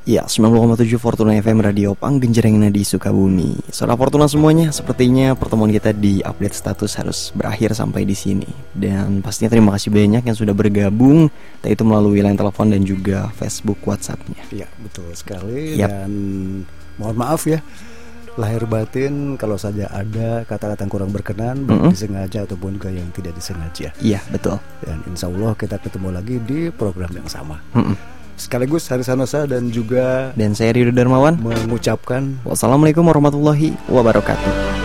Ya, 90,7 Fortuna FM Radio Panggenjreng di Sukabumi. Saudara Fortuna semuanya, sepertinya pertemuan kita di update status harus berakhir sampai di sini. Dan pastinya terima kasih banyak yang sudah bergabung, entah itu melalui line telepon dan juga Facebook, WhatsApp-nya. Iya, betul sekali. Dan mohon maaf ya, lahir batin kalau saja ada kata-kata yang kurang berkenan, baik disengaja ataupun ke yang tidak disengaja. Iya, betul. Dan insya Allah kita ketemu lagi di program yang sama. Sekaligus Haris Hanosa dan juga dan saya Ridho Darmawan mengucapkan wassalamualaikum warahmatullahi wabarakatuh.